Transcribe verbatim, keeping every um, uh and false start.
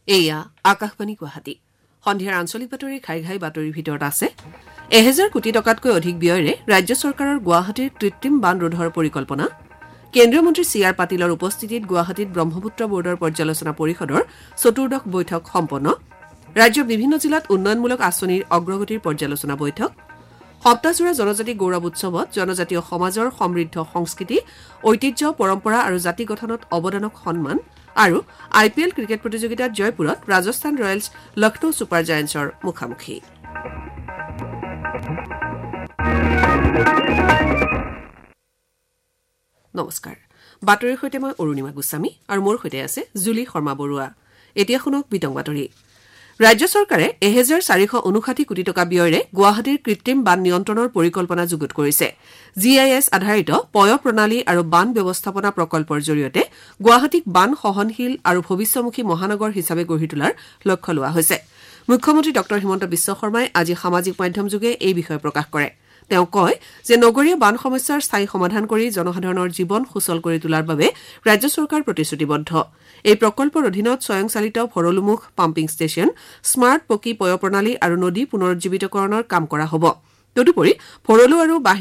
এয়া আকাশবাণী গুৱাহাটী সন্ধিয়াৰ আঞ্চলিক বাতৰি ঘাই ঘাই বাতৰিৰ ভিতৰত আছে এহেজাৰ কোটি টকাতকৈ অধিক ব্যয়েৰে ৰাজ্য চৰকাৰৰ গুৱাহাটীৰ কৃত্ৰিম বান ৰোধৰ পৰিকল্পনা কেন্দ্ৰীয় মন্ত্ৰী চি আৰ পাটিলৰ উপস্থিতিত গুৱাহাটীত ব্ৰহ্মপুত্ৰ বোৰ্ডৰ পৰ্যালোচনা পৰিষদৰ চতুৰ্দশ বৈঠক সম্পন্ন ৰাজ্যৰ বিভিন্ন জিলাত উন্নয়নমূলক আঁচনিৰ অগ্ৰগতিৰ পৰ্যালোচনা বৈঠক সপ্তাহজোৰা জনজাতি গৌৰৱ উৎসৱত জনজাতীয় সমাজৰ সমৃদ্ধ সংস্কৃতি ঐতিহ্য পৰম্পৰা আৰু জাতি গঠনত অৱদানক সন্মান আৰু আই পি এল ক্ৰিকেট প্ৰতিযোগিতাত জয়পুৰত ৰাজস্থান ৰয়েলছ লক্ষ্ণৌ ছুপাৰ জায়েণ্টছৰ মুখামুখি নমস্কাৰ বাতৰিৰ সৈতে মই অৰুণিমা গোস্বামী আৰু মোৰ সৈতে আছে জুলি শৰ্মা বৰুৱা এতিয়া শুনক বিতং বাতৰি ৰাজ্য চৰকাৰে এহেজাৰ চাৰিশ ঊনষাঠি কোটি টকা ব্যয়েৰে গুৱাহাটীৰ কৃত্ৰিম বান নিয়ন্ত্ৰণৰ পৰিকল্পনা যুগুত কৰিছে জি আই এছ আধাৰিত পয় প্ৰণালী আৰু বান ব্যৱস্থাপনা প্ৰকল্পৰ জৰিয়তে গুৱাহাটীক বান সহনশীল আৰু ভৱিষ্যমুখী মহানগৰ হিচাপে গঢ়ি তোলাৰ লক্ষ্য লোৱা হৈছে মুখ্যমন্ত্ৰী ডক্টৰ হিমন্ত বিশ্ব শৰ্মাই আজি সামাজিক মাধ্যমযোগে এই বিষয়ে প্ৰকাশ কৰে তেওঁ কয় যে নগৰীয় বান সমস্যাৰ স্থায়ী সমাধান কৰি জনসাধাৰণৰ জীৱন সুচল কৰি তোলাৰ বাবে ৰাজ্য চৰকাৰ প্ৰতিশ্ৰুতিবদ্ধ এই প্ৰকল্পৰ অধীনত স্বয়ংচালিত ভৰলুমুখ পাম্পিং ষ্টেচন স্মাৰ্ট পকী পয় প্ৰণালী আৰু নদী পুনৰুজ্জীৱিতকৰণৰ কাম কৰা হ'ব তদুপৰি ভৰলু আৰু